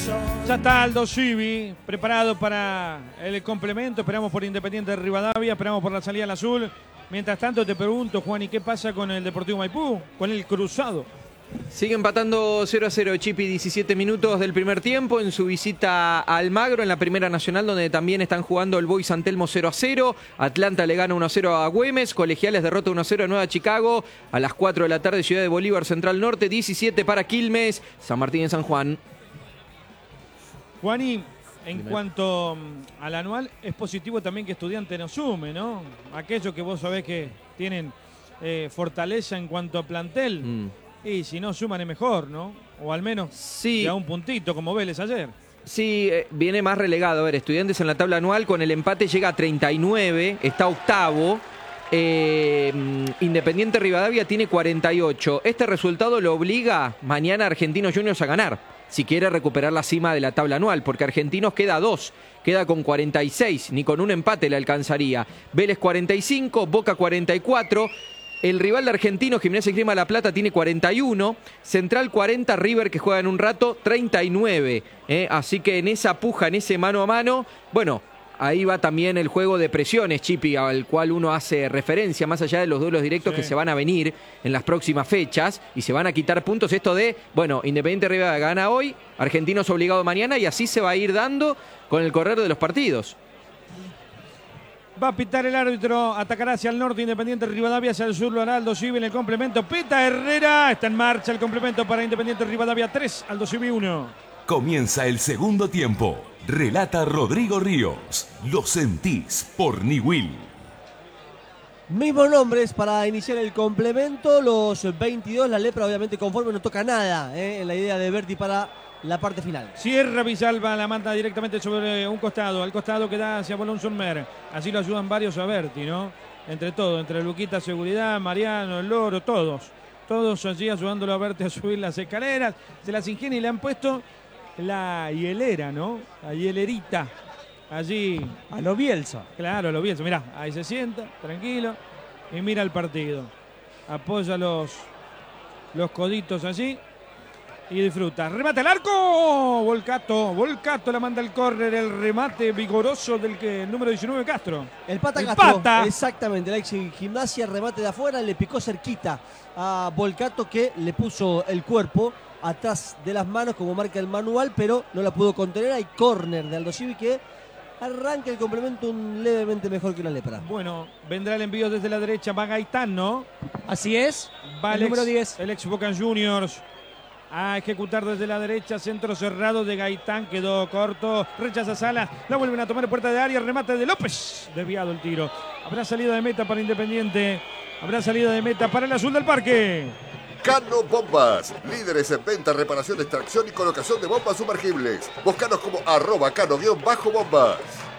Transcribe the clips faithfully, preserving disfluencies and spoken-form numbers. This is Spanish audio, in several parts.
Ya está Aldo Civi preparado para el complemento. Esperamos por Independiente de Rivadavia, esperamos por la salida al azul. Mientras tanto te pregunto, Juan, ¿y qué pasa con el Deportivo Maipú? Con el cruzado. Sigue empatando cero a cero Chipi, diecisiete minutos del primer tiempo en su visita a Almagro en la Primera Nacional, donde también están jugando el Boys San Telmo cero a cero. Atlanta le gana uno a cero a Güemes. Colegiales derrota uno a cero a Nueva Chicago. A las cuatro de la tarde Ciudad de Bolívar, Central Norte. diecisiete para Quilmes, San Martín en San Juan. Juani, en Dime. cuanto al anual, es positivo también que Estudiante no sume, ¿no? Aquellos que vos sabés que tienen eh, fortaleza en cuanto a plantel. Mm. Y si no suman es mejor, ¿no? O al menos sí. a un puntito, como Vélez ayer. Sí, eh, viene más relegado. A ver, Estudiantes en la tabla anual con el empate llega a treinta y nueve, está octavo. Eh, Independiente Rivadavia tiene cuarenta y ocho. Este resultado lo obliga mañana a Argentinos Juniors a ganar, si quiere recuperar la cima de la tabla anual, porque Argentinos queda a dos, queda con cuarenta y seis, ni con un empate le alcanzaría. Vélez cuarenta y cinco, Boca cuarenta y cuatro. El rival de Argentinos, Gimnasia y Grima La Plata, tiene cuarenta y uno. Central cuarenta, River, que juega en un rato, treinta y nueve. ¿eh? Así que en esa puja, en ese mano a mano, bueno, ahí va también el juego de presiones, Chipi, al cual uno hace referencia, más allá de los duelos directos sí. que se van a venir en las próximas fechas y se van a quitar puntos. Esto de, bueno, Independiente Rivadavia gana hoy, Argentinos obligado mañana, y así se va a ir dando con el correr de los partidos. Va a pitar el árbitro, atacará hacia el norte Independiente Rivadavia, hacia el sur lo hará Aldo Civi en el complemento. Pita Herrera, está en marcha el complemento para Independiente Rivadavia tres, Aldo Civi uno. Comienza el segundo tiempo. Relata Rodrigo Ríos. Lo sentís por Niwil. Mismos nombres para iniciar el complemento. Los veintidós, la Lepra obviamente conforme, no toca nada ¿eh? en la idea de Berti para la parte final. Cierra Villalba, la manda directamente sobre un costado, al costado que da hacia Bolón Sonmer. Así lo ayudan varios a Berti, ¿no? Entre todos, entre Luquita Seguridad, Mariano, el Loro, todos. Todos allí ayudándolo a Berti a subir las escaleras. Se las ingenia y le han puesto la hielera, ¿no? La hielerita. Allí. A lo Bielsa. Claro, a lo Bielsa. Mirá, ahí se sienta, tranquilo. Y mira el partido. Apoya los, los coditos allí. Y disfruta. ¡Remate al arco! Volcato. Volcato la manda el córner. El remate vigoroso del que, el número diecinueve, Castro. El Pata el Castro. Pata. Exactamente. La ex Gimnasia, remate de afuera. Le picó cerquita a Volcato, que le puso el cuerpo atrás de las manos como marca el manual, pero no la pudo contener. Hay córner de Aldo Civi que arranca el complemento un levemente mejor que una Lepra. Bueno, vendrá el envío desde la derecha. Va Gaitán, ¿no? Así es. Va el, el número ex, diez. El ex Boca Juniors. A ejecutar desde la derecha, centro cerrado de Gaitán, quedó corto, rechaza Salas, la vuelven a tomar en puerta de área, remate de López, desviado el tiro. Habrá salida de meta para Independiente, habrá salida de meta para el azul del parque. Cano Bombas, líderes en venta, reparación, extracción y colocación de bombas sumergibles. Búscanos como arroba cano-bombas.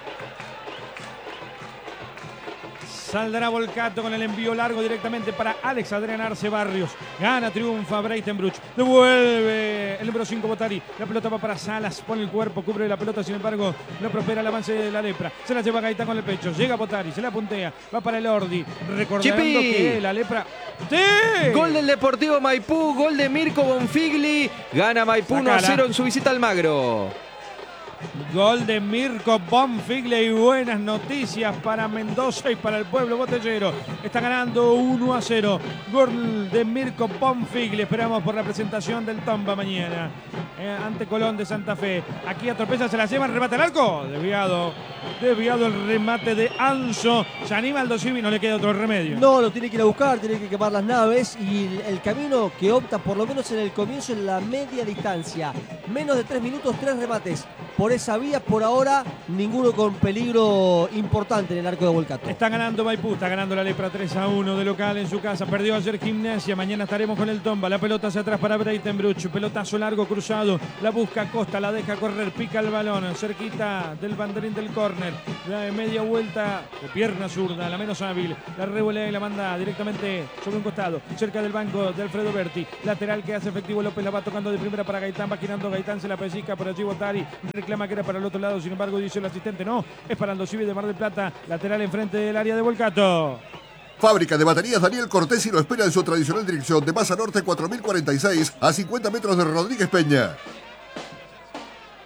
Saldrá Volcato con el envío largo directamente para Alex Adrián Arce Barrios. Gana, triunfa Breitenbruch. Devuelve el número cinco Botari. La pelota va para Salas. Pone el cuerpo, cubre la pelota. Sin embargo, no prospera el avance de la Lepra. Se la lleva Gaitán con el pecho. Llega Botari, se la puntea. Va para el Ordi. Recordando Chipi. que la Lepra... ¡Sí! Gol del Deportivo Maipú. Gol de Mirko Bonfigli. Gana Maipú uno a cero en su visita al Almagro. Gol de Mirko Bonfigli y buenas noticias para Mendoza y para el pueblo botellero. Está ganando uno a cero. Gol de Mirko Bonfigli. Esperamos por la presentación del Tomba mañana eh, ante Colón de Santa Fe. Aquí a Torpeza se la llevan, remate al arco. Desviado. Desviado el remate de Anzo. Se anima Aldo Civi, no le queda otro remedio. No, lo tiene que ir a buscar, tiene que quemar las naves. Y el camino que opta, por lo menos en el comienzo, en la media distancia. Menos de tres minutos, tres remates. Por esa vía, por ahora, ninguno con peligro importante en el arco de Volcato. Está ganando Maipú, está ganando la Lepra tres a uno de local en su casa. Perdió ayer Gimnasia, mañana estaremos con el Tomba. La pelota hacia atrás para Breitenbruch. Pelotazo largo cruzado. La busca Costa, la deja correr, pica el balón. Cerquita del banderín del córner. La de media vuelta de pierna zurda, la menos hábil. La revolea y la manda directamente sobre un costado. Cerca del banco de Alfredo Berti. Lateral que hace efectivo López, la va tocando de primera para Gaitán. Va girando Gaitán, se la pellizca por allí Botari. Reclama que era para el otro lado, sin embargo dice el asistente no, es para Aldo Civi de Mar del Plata, lateral enfrente del área de Volcato. Fábrica de baterías Daniel Cortesi lo espera en su tradicional dirección de Maza Norte cuatro mil cuarenta y seis a cincuenta metros de Rodríguez Peña.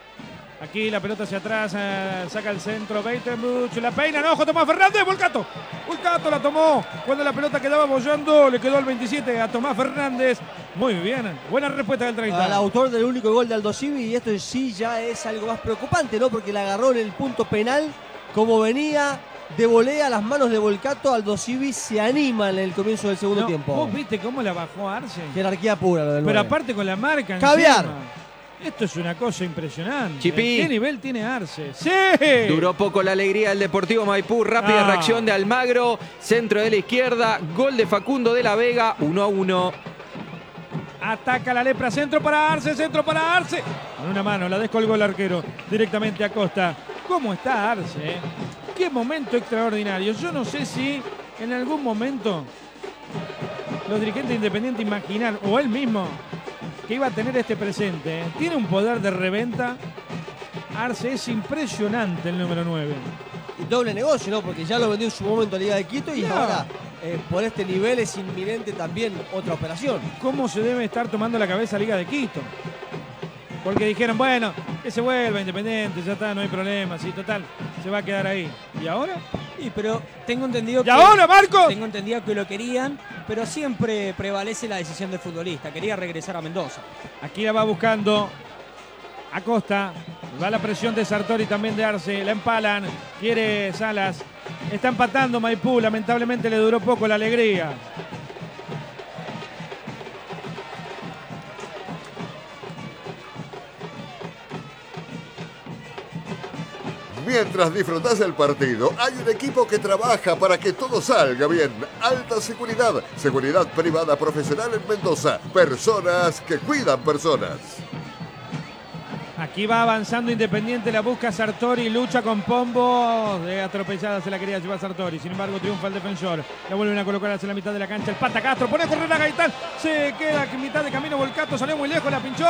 Aquí la pelota hacia atrás, eh, saca el centro, Beitenbruch, la peina, no, ojo, Tomás Fernández, Volcato. Volcato la tomó cuando la pelota quedaba bollando, le quedó el veintisiete a Tomás Fernández. Muy bien, buena respuesta del treinta. Al autor del único gol de Aldosivi, y esto sí ya es algo más preocupante, ¿no? Porque la agarró en el punto penal, como venía de volea a las manos de Volcato. Aldosivi se anima en el comienzo del segundo No, tiempo. ¿Vos viste cómo la bajó Arce? Jerarquía pura lo del Pero nueve. aparte con la marca Caviar. encima. Esto es una cosa impresionante. Chipi. ¿Qué nivel tiene Arce? ¡Sí! Duró poco la alegría del Deportivo Maipú. Rápida Ah. reacción de Almagro. Centro de la izquierda. Gol de Facundo de la Vega. uno a uno. Ataca la lepra, centro para Arce, centro para Arce. Con una mano, la descolgó el arquero directamente a Costa. ¿Cómo está Arce? eh? Qué momento extraordinario. Yo no sé si en algún momento los dirigentes independientes imaginaron, o él mismo, que iba a tener este presente. ¿eh? Tiene un poder de reventa. Arce es impresionante el número nueve. Y doble negocio, ¿no? Porque ya lo vendió en su momento a Liga de Quito y Claro. ahora, eh, por este nivel, es inminente también otra operación. ¿Cómo se debe estar tomando la cabeza Liga de Quito? Porque dijeron, bueno, que se vuelva Independiente, ya está, no hay problema, sí, total, se va a quedar ahí. ¿Y ahora? Sí, pero tengo entendido ¿Y que... ahora, Marcos? Tengo entendido que lo querían, pero siempre prevalece la decisión del futbolista. Quería regresar a Mendoza. Aquí la va buscando Acosta. Va la presión de Sartori, también de Arce. La empalan. Quiere Salas. Está empatando Maipú. Lamentablemente le duró poco la alegría. Mientras disfrutás el partido, hay un equipo que trabaja para que todo salga bien. Alta Seguridad, seguridad privada profesional en Mendoza. Personas que cuidan personas. Aquí va avanzando Independiente, la busca Sartori, lucha con Pombo, de atropellada se la quería llevar Sartori, sin embargo triunfa el defensor, la vuelven a colocar hacia la mitad de la cancha, el Pata Castro, pone a correr a Gaitán, se queda en mitad de camino Volcato, salió muy lejos, la pinchó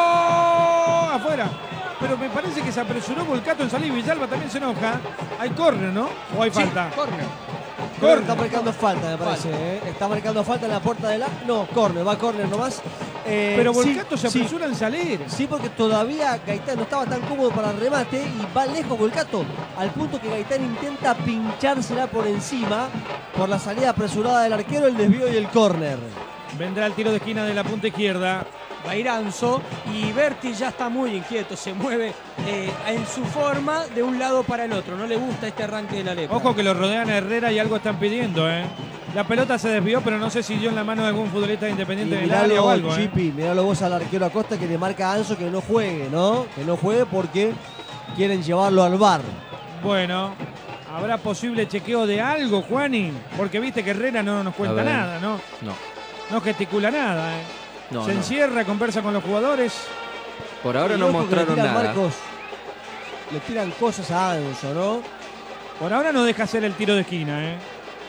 afuera, pero me parece que se apresuró Volcato en salir, Villalba también se enoja, hay córner, ¿no? ¿O hay falta? Córner. Creo que está marcando falta, me parece. ¿eh? Está marcando falta en la puerta de la... No, córner, va córner nomás. Eh, Pero sí, Volcato se sí. apresura en salir. Sí, porque todavía Gaitán no estaba tan cómodo para el remate y va lejos Volcato, al punto que Gaitán intenta pinchársela por encima por la salida apresurada del arquero, el desvío y el córner. Vendrá el tiro de esquina de la punta izquierda. Va a ir Anzo y Berti ya está muy inquieto, se mueve eh, en su forma de un lado para el otro. No le gusta este arranque de la lepra. Ojo que lo rodean a Herrera y algo están pidiendo, ¿eh? La pelota se desvió, pero no sé si dio en la mano de algún futbolista de Y Independiente del área o miralo, algo, ¿eh? Chipi, miralo vos al arquero Acosta que le marca a Anzo que no juegue, ¿no? Que no juegue porque quieren llevarlo al bar. Bueno, ¿habrá posible chequeo de algo, Juani? Porque viste que Herrera no nos A cuenta ver. nada, ¿no? No, No gesticula nada, ¿eh? no, se no. encierra, conversa con los jugadores. Por ahora Y no ojo que mostraron le tiran, nada. Marcos, le tiran cosas a Anzo, ¿no? Por ahora no deja hacer el tiro de esquina, ¿eh?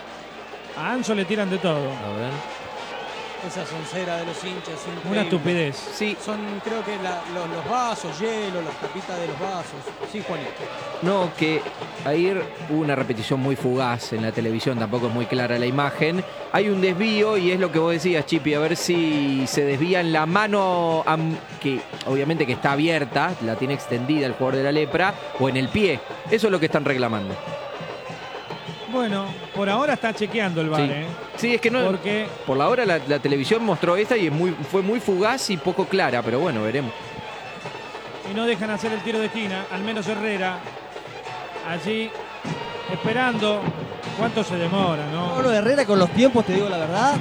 A Anzo le tiran de todo. A ver. Esa soncera de los hinchas. Una increíble. estupidez. Sí, Son, creo que la- los, los vasos, hielo, las tapitas de los vasos. Sí, Juanito. no, que ayer hubo una repetición muy fugaz en la televisión, tampoco es muy clara la imagen. Hay un desvío y es lo que vos decías, Chipi, a ver si se desvía en la mano, am- que obviamente que está abierta, la tiene extendida el jugador de la lepra, o en el pie. Eso es lo que están reclamando. Bueno, por ahora está chequeando el bar, Sí. ¿eh? Sí, es que no. Porque Por la hora la, la televisión mostró esta y es muy, fue muy fugaz y poco clara, pero bueno, veremos. y no dejan hacer el tiro de esquina, al menos Herrera. Allí, esperando. ¿Cuánto se demora, no? No, no, Herrera con los tiempos, te digo la verdad.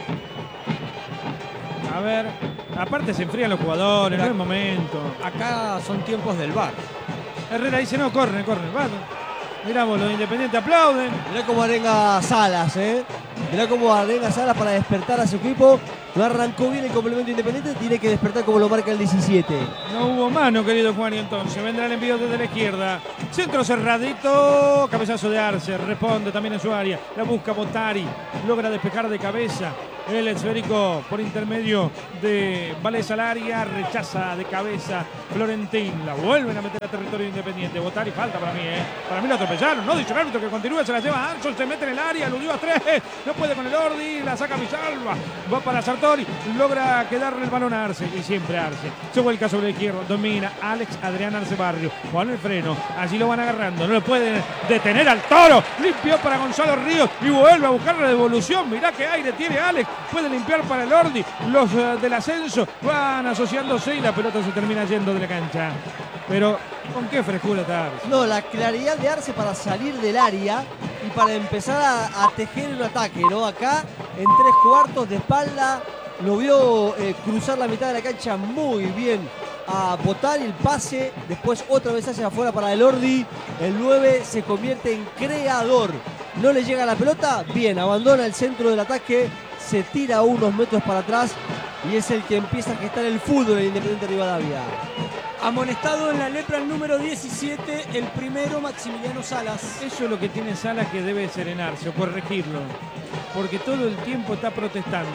A ver, aparte se enfrían los jugadores, no es momento. Acá son tiempos del bar. Herrera dice, no, corre, corre. Va. Mirá vos, los de Independiente aplauden. Mirá cómo arenga Salas, ¿eh? Mirá cómo arenga Salas para despertar a su equipo. No arrancó bien el complemento Independiente, tiene que despertar como lo marca el diecisiete. No hubo mano, querido Juan, y entonces vendrá el envío desde la izquierda. Centro cerradito, cabezazo de Arce, responde también en su área. La busca Botari, logra despejar de cabeza. El esférico por intermedio de Vale Salaria, rechaza de cabeza Florentín. La vuelven a meter a territorio independiente. Botari falta para mí, ¿eh? Para mí lo atropellaron. No dice el árbitro que continúa, se la lleva Anson, se mete en el área, aludió a tres. No puede con el Ordi, la saca Villalba. Va para Sartori, logra quedarle el balón a Arce. Y siempre Arce. Se vuelca sobre la izquierda, domina Alex Adrián Arce Barrio. Juan el freno, allí lo van agarrando. No le pueden detener al Toro. Limpió para Gonzalo Ríos y vuelve a buscar la devolución. Mirá qué aire tiene Alex. Puede limpiar para el Ordi. Los uh, del ascenso van asociándose y la pelota se termina yendo de la cancha. Pero, ¿con qué frescura está Arce? No, la claridad de Arce para salir del área y para empezar a, a tejer un ataque, ¿no? Acá, en tres cuartos de espalda, lo vio eh, cruzar la mitad de la cancha muy bien a Botari, el pase, después otra vez hacia afuera para el Ordi. El nueve se convierte en creador. No le llega la pelota, bien, abandona el centro del ataque, se tira unos metros para atrás y es el que empieza a gestar el fútbol en Independiente Rivadavia. Amonestado en la lepra el número diecisiete, el primero Maximiliano Salas. Eso es lo que tiene Salas, que debe serenarse o corregirlo, porque todo el tiempo está protestando.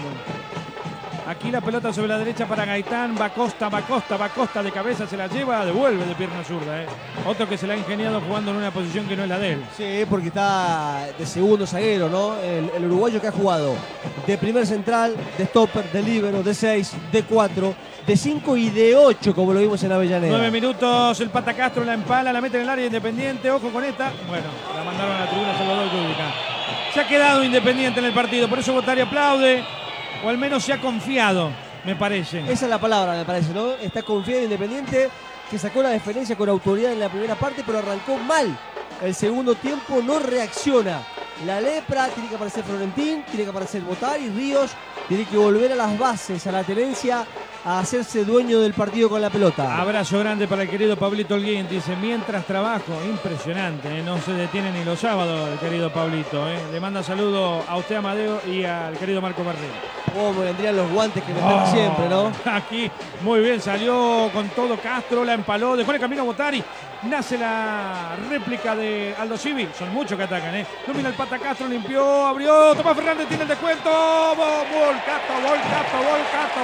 Aquí la pelota sobre la derecha para Gaitán, va Costa, va Costa, va Costa, de cabeza se la lleva, devuelve de pierna zurda. ¿eh? Otro que se la ha ingeniado jugando en una posición que no es la de él. Sí, porque está de segundo zaguero, ¿no? El, el uruguayo que ha jugado de primer central, de stopper, de líbero, de seis, de cuatro, de cinco y de ocho, como lo vimos en Avellaneda. Nueve minutos, el Pata Castro la empala, la mete en el área Independiente, ojo con esta. Bueno, la mandaron a la tribuna Salvador Cúbica. Se ha quedado Independiente en el partido, por eso Botari aplaude. O al menos se ha confiado, me parece. Esa es la palabra, me parece, ¿no? Está confiado Independiente, que sacó la diferencia con autoridad en la primera parte, pero arrancó mal. El segundo tiempo no reacciona. La lepra, tiene que aparecer Florentín, tiene que aparecer Botari, Ríos, tiene que volver a las bases, a la tenencia, a hacerse dueño del partido con la pelota. Abrazo grande para el querido Pablito Holguín, dice, mientras trabajo, impresionante, ¿eh? No se detiene ni los sábados el querido Pablito. ¿eh? Le manda saludo a usted, Amadeo, y al querido Marco Barrera. Oh, me vendrían los guantes que me oh, siempre, ¿no? Aquí, muy bien, salió con todo Castro, la empaló, dejó el camino a Botari. Nace la réplica de Aldo Civi. Son muchos que atacan, ¿eh? Domina el Pata Castro, limpió, abrió. Tomás Fernández tiene el descuento. Volcato, Volcato, Volcato,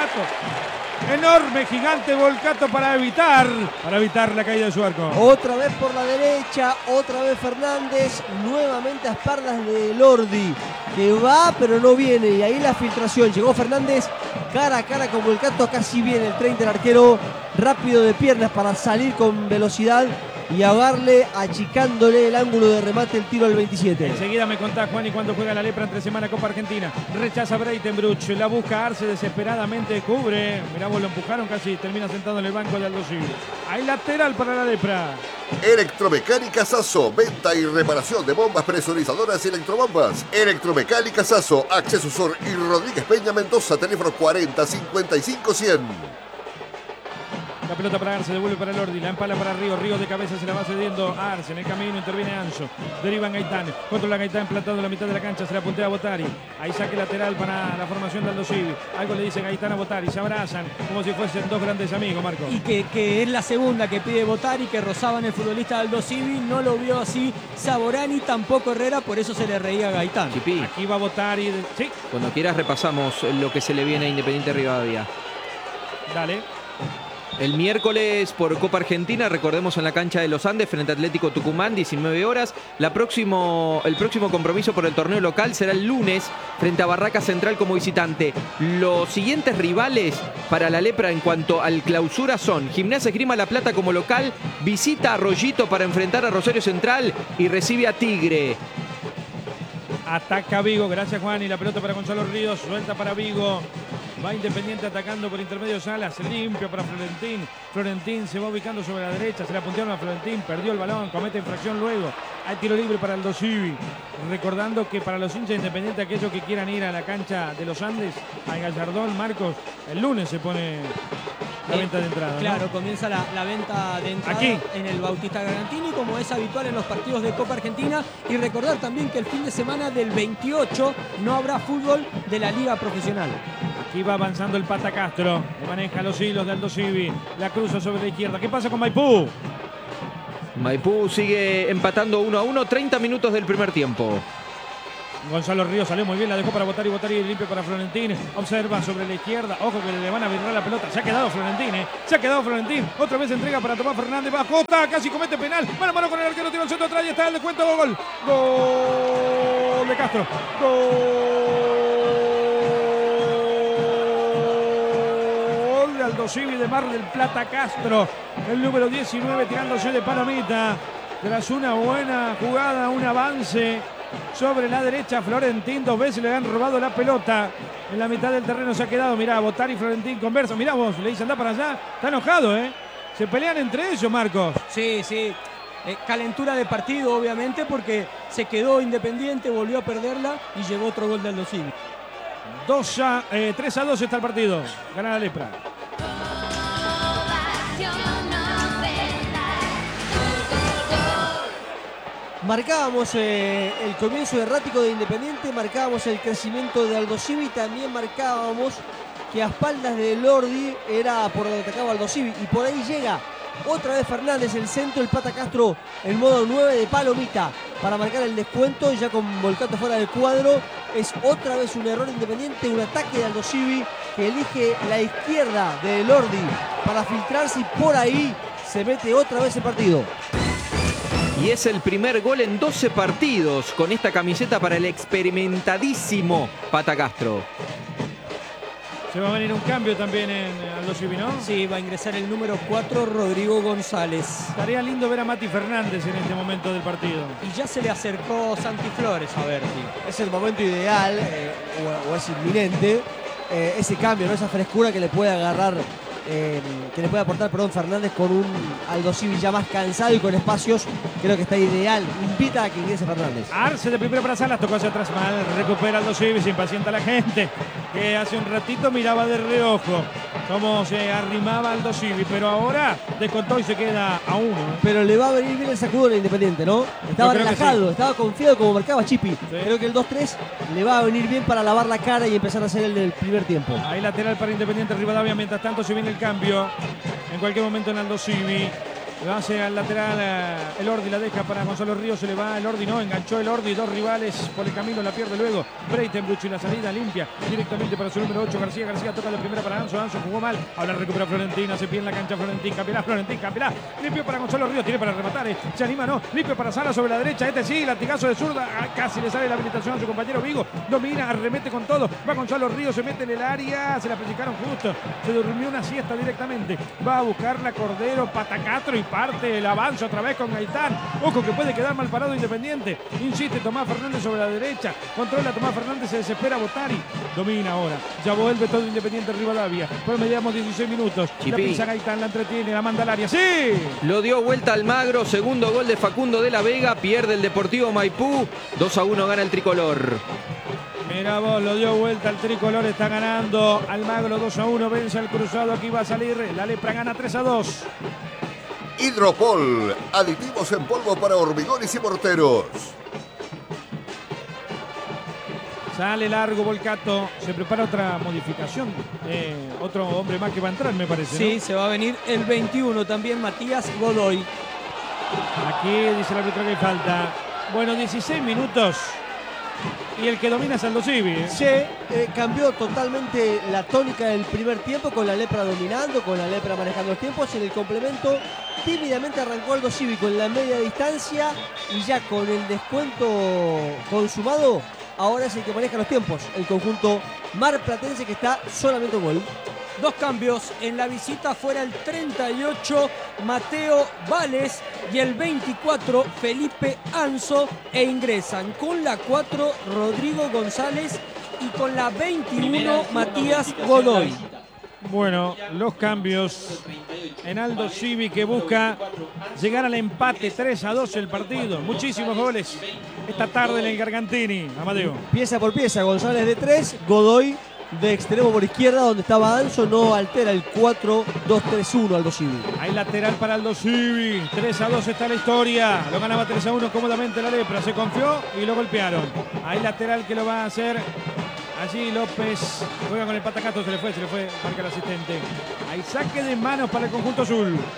Volcato. Enorme, gigante Volcato para evitar, para evitar la caída de su arco. Otra vez por la derecha, otra vez Fernández. Nuevamente a espaldas de Lordi, que va pero no viene. Y ahí la filtración. Llegó Fernández cara a cara con Volcato. Casi viene el treinta, el arquero. Rápido de piernas para salir con velocidad y ahogarle, achicándole el ángulo de remate el tiro al veintisiete. Enseguida me contás, Juan, y cuando juega la lepra entre semana Copa Argentina. Rechaza Breitenbruch, la busca Arce desesperadamente, cubre. Mirá, vos lo empujaron casi, termina sentado en el banco de Aldo Civi. Hay lateral para la lepra. Electromecánica Sasso, venta y reparación de bombas presurizadoras y electrobombas. Electromecánica Sasso, Acceso Sur y Rodríguez Peña Mendoza, teléfono cuarenta cincuenta y cinco cien. La pelota para Arce, devuelve para el Ordi, la empala para Río, Río de cabeza se la va cediendo a Arce, en el camino interviene Anso, derivan Gaitán, controla Gaitán plantado en la mitad de la cancha, se la puntea a Botari, ahí saque lateral para la formación de Aldo Civi, algo le dice Gaitán a Botari, se abrazan como si fuesen dos grandes amigos, Marco. Y que, que es la segunda que pide Botari, que rozaban el futbolista Aldo Civi, no lo vio así Saborani, tampoco Herrera, por eso se le reía a Gaitán. Chipi, aquí va Botari, sí. Cuando quieras repasamos lo que se le viene a Independiente Rivadavia. Dale. El miércoles por Copa Argentina, recordemos en la cancha de los Andes, frente a Atlético Tucumán, diecinueve horas. La próximo, el próximo compromiso por el torneo local será el lunes, frente a Barraca Central como visitante. Los siguientes rivales para la lepra en cuanto al clausura son Gimnasia Esgrima La Plata como local, visita a Arroyito para enfrentar a Rosario Central y recibe a Tigre. Ataca Vigo, gracias Juan, y la pelota para Gonzalo Ríos, suelta para Vigo. Va Independiente atacando por intermedio Salas, limpio para Florentín. Florentín se va ubicando sobre la derecha, se la puntearon a Florentín, perdió el balón, comete infracción luego. Hay tiro libre para Aldo Civi. Recordando que para los hinchas Independiente, aquellos que quieran ir a la cancha de los Andes, a Gallardón, Marcos, el lunes se pone la eh, venta de entrada. Claro, ¿no? comienza la, la venta de entrada aquí en el Bautista Garantini, como es habitual en los partidos de Copa Argentina. Y recordar también que el fin de semana del veintiocho no habrá fútbol de la Liga Profesional. Aquí va avanzando el Pata Castro, que maneja los hilos de Aldo Civi, la cruza sobre la izquierda. ¿Qué pasa con Maipú? Maipú sigue empatando uno a uno, treinta minutos del primer tiempo. Gonzalo Ríos salió muy bien, la dejó para Botari, Botari limpio para Florentín. Observa sobre la izquierda, ojo que le van a virar la pelota. Se ha quedado Florentín, ¿eh? Se ha quedado Florentín. Otra vez entrega para Tomás Fernández. Va Costa, casi comete penal. Mano a mano con el arquero, tira el centro atrás y está el descuento. Gol. Gol de Castro. Gol de Aldosivi de Mar del Plata Castro. El número diecinueve tirándose de palomita. Tras una buena jugada, un avance sobre la derecha, Florentín dos veces le han robado la pelota. En la mitad del terreno se ha quedado, mirá, Botari y Florentín conversan. Mirá vos, le dice anda para allá. Está enojado, ¿eh? Se pelean entre ellos, Marcos. Sí, sí. Eh, calentura de partido, obviamente, porque se quedó Independiente, volvió a perderla y llegó otro gol de Aldosivi. tres a dos está el partido. Gana la Lepra. Marcábamos eh, el comienzo errático de Independiente, marcábamos el crecimiento de Aldosivi, también marcábamos que a espaldas de Lordi era por donde atacaba Aldosivi. Y por ahí llega otra vez Fernández, el centro, el Pata Castro en modo nueve de palomita para marcar el descuento, ya con Volcato fuera del cuadro. Es otra vez un error Independiente, un ataque de Aldosivi que elige la izquierda de Lordi para filtrarse y por ahí se mete otra vez el partido. Y es el primer gol en doce partidos con esta camiseta para el experimentadísimo Pata Castro. Se va a venir un cambio también en Aldosivi, ¿no? Sí, va a ingresar el número cuatro, Rodrigo González. Estaría lindo ver a Mati Fernández en este momento del partido. Y ya se le acercó Santi Flores a Berti. Es el momento ideal, eh, o, o es inminente, eh, ese cambio, ¿no? Esa frescura que le puede agarrar, eh, que le puede aportar, perdón, Fernández con un Aldosivi ya más cansado y con espacios. Creo que está ideal. Invita a que ingrese Fernández. Arce de primero para Salas, tocó hacia atrás mal, recupera Aldosivi, se impacienta la gente que hace un ratito miraba de reojo cómo se arrimaba Aldosivi, pero ahora descontó y se queda a uno. ¿eh? Pero le va a venir bien el sacudo al Independiente, ¿no? Estaba relajado, sí. Estaba confiado como marcaba Chipi. Sí. Creo que el dos tres le va a venir bien para lavar la cara y empezar a hacer el del primer tiempo. Ahí lateral para Independiente Rivadavia, mientras tanto se viene el cambio. En cualquier momento en Aldosivi. Lo hace al lateral, uh, el Ordi la deja para Gonzalo Ríos, se le va el Ordi, no, enganchó el Ordi, dos rivales por el camino, la pierde luego Breitenbruch y la salida limpia directamente para su número ocho, García, García toca la primera para Anzo, Anzo jugó mal, ahora recupera Florentín, hace pie en la cancha Florentín, campeará Florentín, campeará, limpio para Gonzalo Ríos, tiene para rematar, eh. se anima, no, limpio para Sala sobre la derecha, este sí, latigazo de zurda, ah, casi le sale la habilitación a su compañero Vigo, domina, arremete con todo, va Gonzalo Ríos, se mete en el área, se la pellizcaron justo, se durmió una siesta directamente, va a buscarla Cordero, Pata Castro y parte el avance otra vez con Gaitán. Ojo que puede quedar mal parado Independiente. Insiste Tomás Fernández sobre la derecha. Controla Tomás Fernández, se desespera Botari. Domina ahora. Ya vuelve todo Independiente Rivadavia. Promediamos dieciséis minutos. Chipi. La pisa Gaitán, la entretiene, la manda al área. ¡Sí! Lo dio vuelta Almagro. Segundo gol de Facundo de la Vega. Pierde el Deportivo Maipú. dos a uno gana el tricolor. Mira vos, lo dio vuelta el tricolor. Está ganando Almagro dos a uno. Vence al cruzado. Aquí va a salir. La Lepra gana tres a dos. Hidropol, aditivos en polvo para hormigones y morteros. Sale largo Volcato, se prepara otra modificación, eh, otro hombre más que va a entrar me parece, Sí, ¿no? se va a venir el veintiuno también, Matías Godoy. Aquí dice el árbitro que hay falta. Bueno, dieciséis minutos y el que domina es Aldosivi, ¿eh? Se eh, cambió totalmente la tónica del primer tiempo, con la Lepra dominando, con la Lepra manejando los tiempos. En el complemento tímidamente arrancó Aldosivi con la media distancia y ya con el descuento consumado, ahora es el que maneja los tiempos. El conjunto marplatense, que está solamente un gol. Dos cambios en la visita, fuera el treinta y ocho Mateo Vales y el veinticuatro Felipe Anzo, e ingresan con la cuatro Rodrigo González y con la veintiuno Matías Godoy. Bueno, los cambios en Aldosivi, que busca llegar al empate. Tres a dos el partido. Muchísimos goles esta tarde en el Gargantini. Amadeo. Pieza por pieza, González de tres, Godoy de extremo por izquierda, donde estaba Anzo. No altera el cuatro dos tres uno Aldosivi. Hay lateral para Aldosivi. tres a dos está la historia. Lo ganaba tres a uno cómodamente la Lepra. Se confió y lo golpearon. Hay lateral que lo va a hacer. Allí López juega con el Pata Castro, se le fue, se le fue, marca el asistente. Hay saque de manos para el conjunto azul.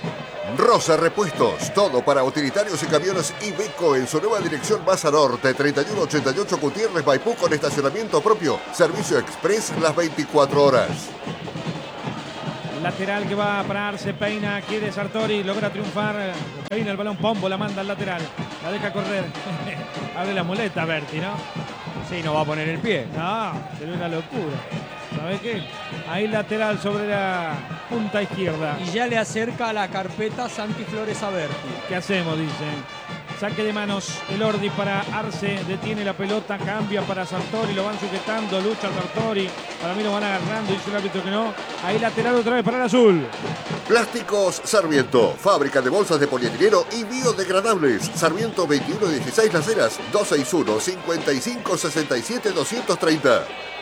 Rosa Repuestos, todo para utilitarios y camiones Iveco en su nueva dirección Baza Norte, treinta y uno ochenta y ocho Gutiérrez, Maipú, con estacionamiento propio, servicio express las veinticuatro horas. Lateral que va para Arce, peina, quiere Sartori, logra triunfar, peina el balón, Pombo la manda al lateral, la deja correr, abre la muleta Berti, ¿no? Sí, no va a poner el pie. No, sería una locura. ¿Sabe qué? Ahí lateral sobre la punta izquierda. Y ya le acerca a la carpeta Santi Flores a Berti. ¿Qué hacemos? Dicen. Saque de manos el Ordi para Arce, detiene la pelota, cambia para Sartori, lo van sujetando, lucha Sartori, para mí lo van agarrando, dice el árbitro que no. Ahí lateral otra vez para el azul. Plásticos Sarmiento, fábrica de bolsas de polietileno y biodegradables. Sarmiento veintiuno dieciséis Las Heras, dos seis uno, cinco cinco, seis siete, dos tres cero.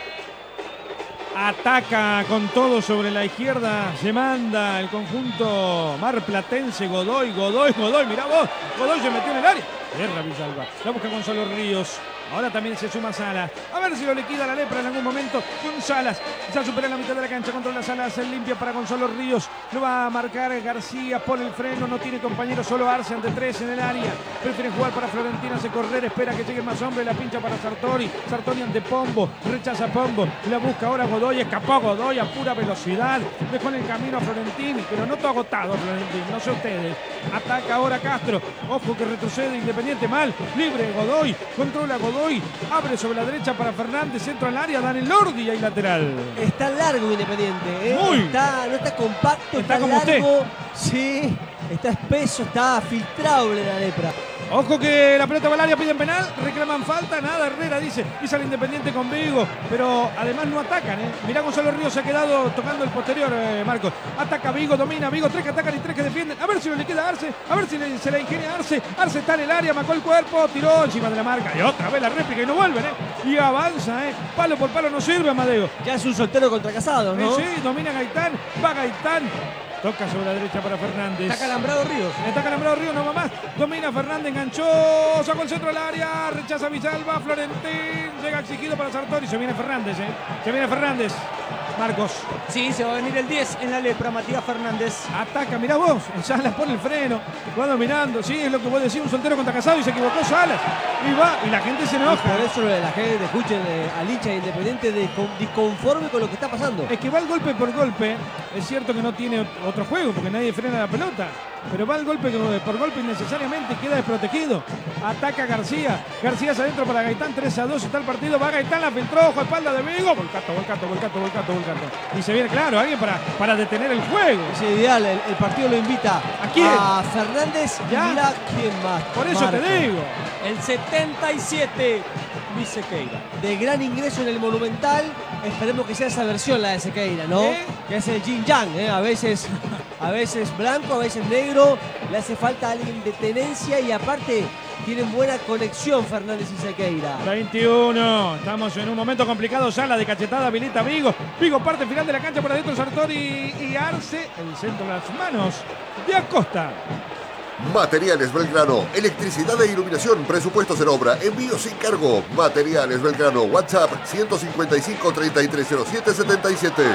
Ataca con todo sobre la izquierda, se manda el conjunto marplatense, Godoy, Godoy, Godoy, mirá vos, Godoy se metió en el área. Guerra Villalba, la busca Gonzalo Ríos. Ahora también se suma Salas. A ver si lo liquida la lepra en algún momento con Salas. Ya supera la mitad de la cancha, controla Salas, el limpia para Gonzalo Ríos. Lo va a marcar García, pone el freno, no tiene compañero, solo Arce ante tres en el área. Prefiere jugar para Florentina, hace correr, espera que llegue más hombre, la pincha para Sartori. Sartori ante Pombo, rechaza Pombo, la busca ahora Godoy, escapó Godoy a pura velocidad. Dejó en el camino a Florentini, pero no todo agotado Florentini, no sé ustedes. Ataca ahora Castro, ojo que retrocede Independiente, mal, libre Godoy, controla Godoy. Abre sobre la derecha para Fernández, centro al área, dan el Ordi y ahí lateral. Está largo Independiente, ¿eh? Muy. Está, no está compacto, Está está, como largo. usted. Sí, está espeso, está filtrable la lepra. Ojo que la pelota va al área, piden penal, reclaman falta, nada, Herrera dice, pisa el Independiente con Vigo, pero además no atacan, ¿eh? Mirá, Gonzalo Ríos se ha quedado tocando el posterior, eh, Marcos. Ataca Vigo, domina Vigo, tres que atacan y tres que defienden. A ver si lo liquida Arce, a ver si le, se la ingenia Arce. Arce está en el área, macó el cuerpo, tiró encima de la marca y otra vez la réplica y no vuelven, ¿eh? Y avanza, ¿eh? Palo por palo no sirve, Amadeo. Ya es un soltero contra casado, ¿no? Sí, sí, domina Gaitán, va Gaitán. Toca sobre la derecha para Fernández. Está calambrado Ríos. Está calambrado Ríos, no va más. Domina Fernández, enganchó, sacó el centro al área, rechaza Villalba, Florentín, llega exigido para Sartori. Se viene Fernández, ¿eh? Se viene Fernández. Marcos. Sí, se va a venir el diez en la lepra, Matías Fernández. Ataca, mirá vos. Salas pone el freno. Va dominando. Sí, es lo que vos decís, un soltero contra casado y se equivocó Salas. Y va, y la gente se Y enoja. por eso la gente, escuchen eh, al hincha de Independiente descon- disconforme con lo que está pasando. Es que va el golpe por golpe. Es cierto que no tiene otro juego porque nadie frena la pelota. Pero va el golpe por golpe innecesariamente, queda desprotegido. Ataca García. García es adentro para Gaitán, tres a dos está el partido. Va Gaitán, la filtró, ojo, espalda de Vigo. Volcato, volcato, volcato, volcato, volcato. Y se viene, claro, alguien para, para detener el juego. Es ideal, el, el partido lo invita ¿A quién? a Fernández. ¿Ya? Mira quién más. Por eso Marco. te digo. El setenta y siete, Luis Sequeira. De gran ingreso en el Monumental. Esperemos que sea esa versión la de Sequeira, ¿no? ¿Eh? Que es el yin yang, ¿eh? A veces, a veces blanco, a veces negro. Le hace falta alguien de tenencia y aparte tienen buena conexión Fernández y Sequeira. veintiuno. Estamos en un momento complicado. Sala de cachetada habilita Vigo. Vigo parte final de la cancha por adentro. Sartori y Arce. El centro de las manos de Acosta. Materiales Belgrano, electricidad e iluminación, presupuestos en obra, envío sin cargo. Materiales Belgrano, WhatsApp ciento cincuenta y cinco, treinta y tres cero siete, setenta y siete.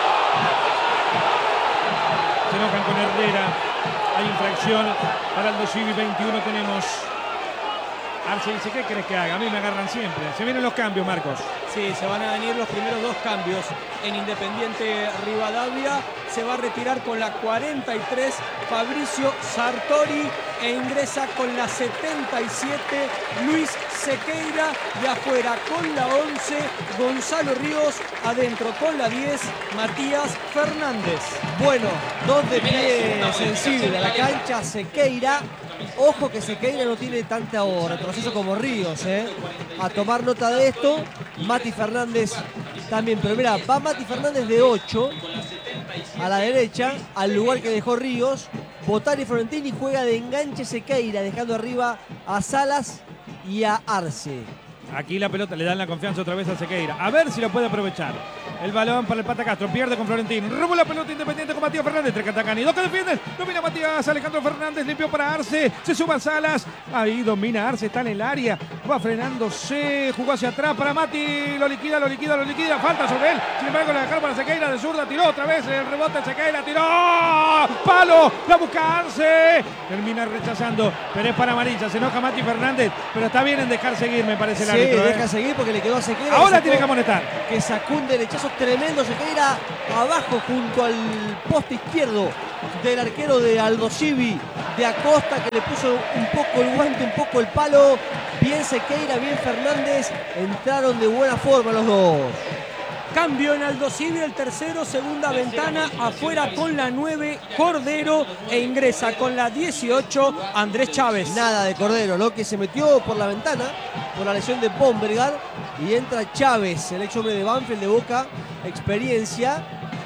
Se enojan con Herrera. Hay infracción para el Civi. veintiuno tenemos. Arce dice, ¿qué crees que haga? A mí me agarran siempre. Se vienen los cambios, Marcos. Sí, se van a venir los primeros dos cambios en Independiente Rivadavia. Se va a retirar con la cuarenta y tres Fabricio Sartori e ingresa con la setenta y siete Luis Sequeira. Y afuera con la once Gonzalo Ríos. Adentro con la diez Matías Fernández. Bueno, dos de pie sensible a la cancha, Sequeira. Ojo que Sequeira no tiene tanto retroceso como Ríos, ¿eh? A tomar nota de esto. Mati Fernández también, pero mira, va Mati Fernández de ocho a la derecha, al lugar que dejó Ríos. Botari Florentini juega de enganche Sequeira, dejando arriba a Salas y a Arce. Aquí la pelota le dan la confianza otra vez a Sequeira. A ver si lo puede aprovechar. El balón para el Pata Castro, pierde con Florentín. Robó la pelota Independiente con Matías Fernández. Tres Catacani, dos que defienden. Domina Matías, Alejandro Fernández, limpió para Arce. Se suma Salas. Ahí domina Arce, está en el área. Va frenándose. Jugó hacia atrás para Mati. Lo liquida, lo liquida, lo liquida. Falta sobre él. Sin embargo, la dejaron para Sequeira de zurda. Tiró otra vez. El rebote Sequeira. Tiró. Palo. La busca Arce. Termina rechazando. Pero es para amarilla. Se enoja Mati Fernández. Pero está bien en dejar seguir, me parece el Sí, árbitro. deja ¿eh? seguir porque le quedó a Sequeira. Ahora que tiene que sacó- amonestar. Que sacó un derechazo tremendo. Sequeira abajo junto al poste izquierdo del arquero de Aldosivi, de Acosta, que le puso un poco el guante, un poco el palo. Bien Sequeira, bien Fernández. Entraron de buena forma los dos. Cambio en Aldosivi, el tercero, segunda ventana, afuera con la nueve, Cordero, e ingresa con la dieciocho, Andrés Chávez. Nada de Cordero, ¿no? Que se metió por la ventana por la lesión de Bombergar y entra Chávez, el ex hombre de Banfield de Boca, experiencia,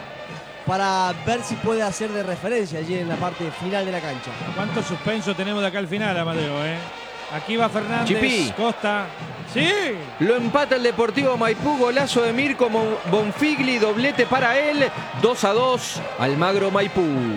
para ver si puede hacer de referencia allí en la parte final de la cancha. ¿Cuánto suspenso tenemos de acá al final, Amadeo? ¿eh? Aquí va Fernández, Chipí. Costa. ¡Sí! Lo empata el Deportivo Maipú, golazo de Mirko Bonfigli, doblete para él, dos a dos, Almagro Maipú.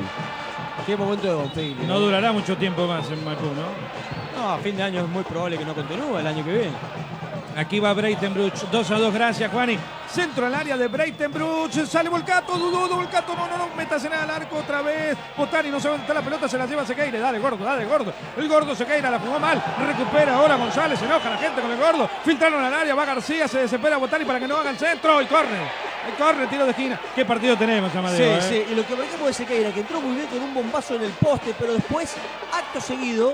Qué momento de Bonfigli. No durará mucho tiempo más en Maipú, ¿no? No, a fin de año es muy probable que no continúe el año que viene. Aquí va Breitenbruch, dos a dos, gracias Juani. Centro al área de Breitenbruch, sale Volcato, dudó, Volcato, no, no, no, métase al arco otra vez. Botani no sabe dónde está la pelota, se la lleva Sequeira, dale gordo, dale gordo. El gordo Sequeira la jugó mal, recupera ahora González, se enoja la gente con el gordo. Filtraron al área, va García, se desespera Botani para que no haga el centro y corre. Corre, tiro de esquina. ¿Qué partido tenemos, Amadeo? Sí, eh? sí, y lo que marcamos de Sequeira, que entró muy bien con un bombazo en el poste, pero después, acto seguido,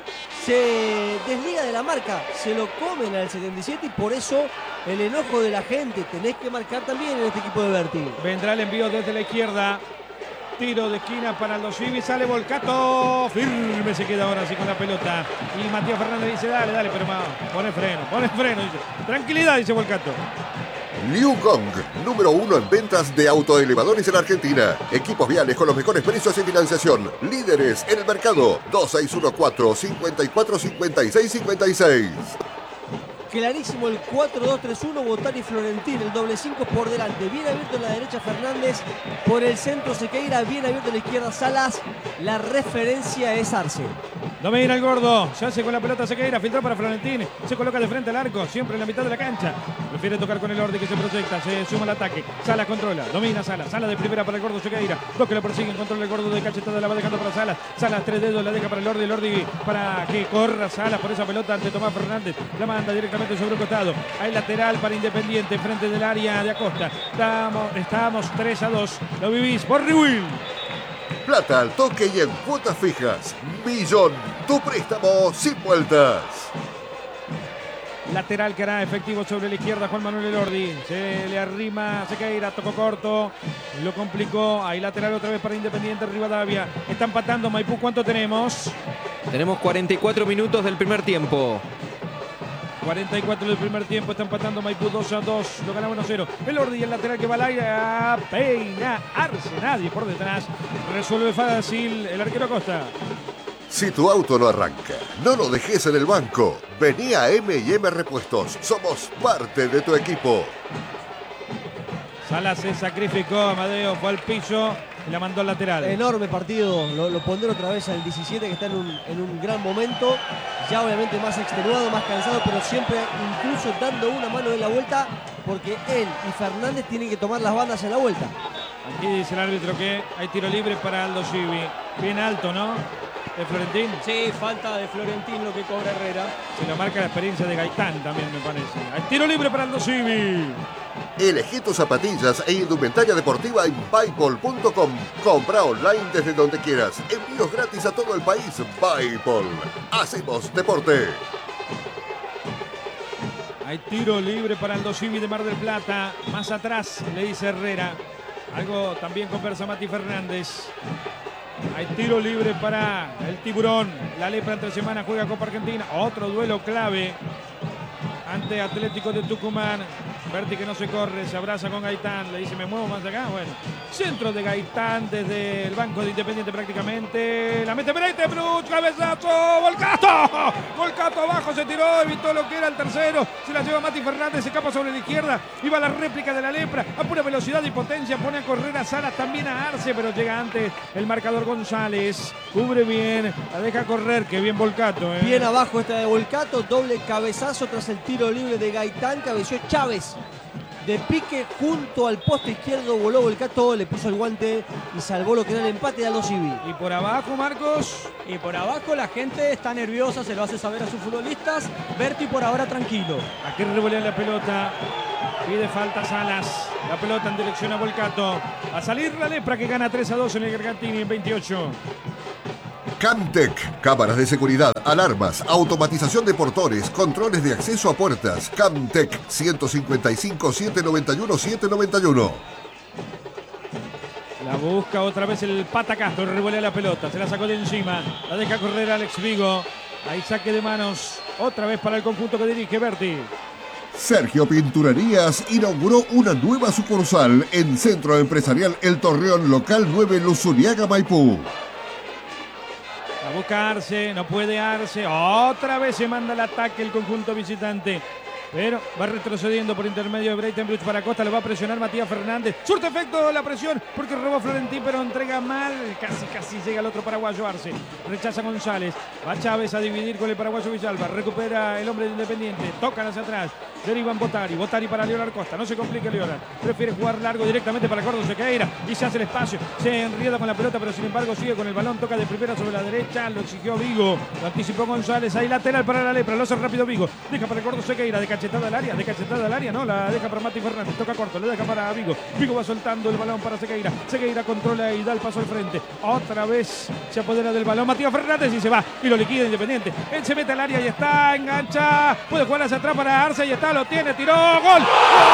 se desliga de la marca, se lo comen al setenta y siete y por eso el enojo de la gente. Tenés que marcar también en este equipo de Berti. Vendrá el envío desde la izquierda. Tiro de esquina para los Civis, sale Volcato, firme se queda ahora así con la pelota. Y Matías Fernández dice, dale, dale, pero más, pone freno, pone freno, dice. Tranquilidad, dice Volcato. Liu Gong, número uno en ventas de autoelevadores en Argentina. Equipos viales con los mejores precios y financiación. Líderes en el mercado. dos seis uno cuatro, cinco cuatro, cinco seis cinco seis. Clarísimo el cuatro dos tres uno, Botani Florentín, el doble cinco por delante. Bien abierto en la derecha Fernández, por el centro Sequeira, bien abierto en la izquierda Salas. La referencia es Arce. Domina el gordo, se hace con la pelota Sequeira, filtra para Florentín, se coloca de frente al arco, siempre en la mitad de la cancha. Prefiere tocar con el Ordi que se proyecta, se suma al ataque. Sala controla, domina Sala, Sala de primera para el gordo Sequeira. Dos que lo persiguen, controla el gordo de cachetada, la va dejando para Sala. Sala, tres dedos, la deja para el Ordi, el Ordi para que corra Sala por esa pelota ante Tomás Fernández. La manda directamente sobre un costado. Hay lateral para Independiente, frente del área de Acosta. Estamos, estamos tres a dos. Lo vivís por Riwil. Plata al toque y en cuotas fijas. Millón, tu préstamo sin vueltas. Lateral que hará efectivo sobre la izquierda Juan Manuel Elordi. Se le arrima Sequeira, tocó corto, lo complicó. Hay lateral otra vez para Independiente Rivadavia. Está empatando Maipú. ¿Cuánto tenemos? Tenemos cuarenta y cuatro minutos del primer tiempo. cuarenta y cuatro del primer tiempo. Está empatando Maipú dos a dos. Lo gana uno a cero. Elordi y el lateral que va al aire. A peina Arce. Nadie por detrás. Resuelve fácil el arquero Acosta. Si tu auto no arranca, no lo dejes en el banco. Vení a eme y eme Repuestos. Somos parte de tu equipo. Salas se sacrificó. Amadeo fue al piso y la mandó al lateral. Enorme partido, lo, lo pondrán otra vez al diecisiete, que está en un, en un gran momento. Ya obviamente más extenuado, más cansado, pero siempre incluso dando una mano en la vuelta, porque él y Fernández tienen que tomar las bandas en la vuelta. Aquí dice el árbitro que hay tiro libre para Aldo Civi. Bien alto, ¿no? De Florentín. Sí, falta de Florentín lo que cobra Herrera. Se lo marca la experiencia de Gaitán también, me parece. Hay tiro libre para Aldo Civi. Elegí tus zapatillas e indumentaria deportiva en Buypol punto com. Compra online desde donde quieras. Envíos gratis a todo el país. Buypol. Hacemos deporte. Hay tiro libre para Aldo Civi de Mar del Plata. Más atrás, le dice Herrera. Algo también conversa Mati Fernández. Hay tiro libre para el Tiburón. La Lepra entre semana juega Copa Argentina. Otro duelo clave ante Atlético de Tucumán. Berti que no se corre, se abraza con Gaitán, le dice me muevo más acá. Bueno, centro de Gaitán desde el banco de Independiente prácticamente. La mete Breitenbruch, cabezazo, Volcato. Volcato abajo, se tiró, evitó lo que era el tercero. Se la lleva Mati Fernández, se escapa sobre la izquierda. Iba la réplica de la lepra, a pura velocidad y potencia. Pone a correr a Salas, también a Arce, pero llega antes el marcador González. Cubre bien, la deja correr, que bien Volcato. ¿eh? Bien abajo esta de Volcato, doble cabezazo tras el tiro libre de Gaitán, cabeció Chávez. De pique junto al poste izquierdo, voló Volcato, le puso el guante y salvó lo que era el empate de Aldo Civi. Y por abajo, Marcos. Y por abajo la gente está nerviosa, se lo hace saber a sus futbolistas. Berti por ahora tranquilo. Aquí revolea la pelota. Pide falta Salas. La pelota en dirección a Volcato. A salir la lepra que gana tres a dos en el Gargantini en veintiocho. Camtec, cámaras de seguridad, alarmas, automatización de portones, controles de acceso a puertas. Camtec, ciento cincuenta y cinco, setecientos noventa y uno, setecientos noventa y uno. La busca otra vez el Pata Castro, revolea la pelota, se la sacó de encima, la deja correr Alex Vigo. Ahí saque de manos, otra vez para el conjunto que dirige Berti. Sergio Pinturerías inauguró una nueva sucursal en Centro Empresarial El Torreón, local nueve, Luzuriaga, Maipú. A buscarse, no puede Arce. Otra vez se manda el ataque el conjunto visitante. Pero va retrocediendo por intermedio de Breitenbruch para Costa. Lo va a presionar Matías Fernández. Surte efecto la presión porque robó Florentín, pero entrega mal. Casi, casi llega el otro paraguayo Arce. Rechaza González. Va Chávez a dividir con el paraguayo Villalba. Recupera el hombre de Independiente. Tocan hacia atrás. Derivan Botari. Botari para Leonard Costa. No se complica Leonard. Prefiere jugar largo directamente para Córdoba Sequeira. Y se hace el espacio. Se enrieda con la pelota, pero sin embargo sigue con el balón. Toca de primera sobre la derecha. Lo exigió Vigo. Lo anticipó González. Ahí lateral para la lepra. Lo hace rápido Vigo. Deja para el Córdoba Sequeira. De cachetada al área. De cachetada al área. No, la deja para Mati Fernández. Toca corto. Le deja para Vigo. Vigo va soltando el balón para Sequeira. Sequeira controla y da el paso al frente. Otra vez se apodera del balón Matías Fernández y se va. Y lo liquida Independiente. Él se mete al área y está. Engancha. Puede jugar hacia atrás para Arce. Y está. Lo tiene. Tiró. ¡Gol! ¡Gol!